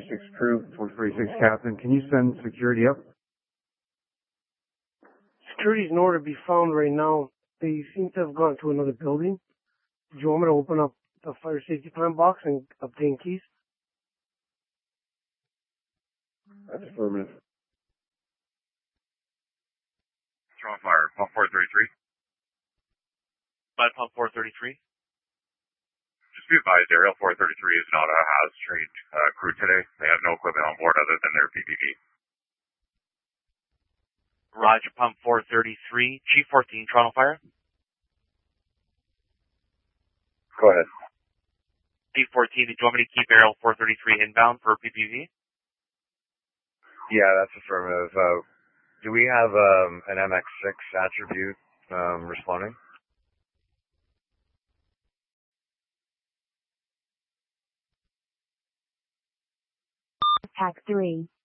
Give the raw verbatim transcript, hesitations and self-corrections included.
thirty-six crew, one thirty-six captain. Can you send security up? Security's nowhere to be found right now. They seem to have gone to another building. Do you want me to open up the fire safety plan box and obtain keys? That's affirmative. Toronto Fire, pump four thirty-three. Flight pump four thirty-three. Just be advised, Aerial four thirty-three is not a H A Z trained uh, crew today. They have no equipment on board other than their P P V. Roger, pump four thirty-three. Chief fourteen, Toronto Fire. Go ahead. Chief fourteen, did you want me to keep Aerial four thirty-three inbound for P P V? Yeah, that's affirmative. Uh, do we have um, an M X six attribute um, responding? Pack three.